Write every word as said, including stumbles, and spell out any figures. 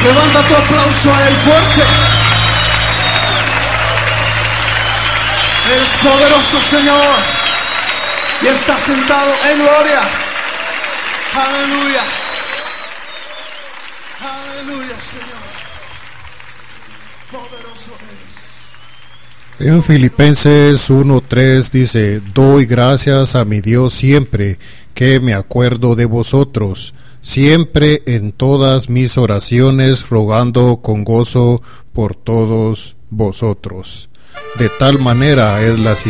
Levanta tu aplauso a Él fuerte. Es poderoso, Señor, y está sentado en gloria. Aleluya. Aleluya, Señor. Poderoso eres. En Filipenses uno tres dice: doy gracias a mi Dios siempre que me acuerdo de vosotros, siempre en todas mis oraciones, rogando con gozo por todos vosotros. De tal manera es la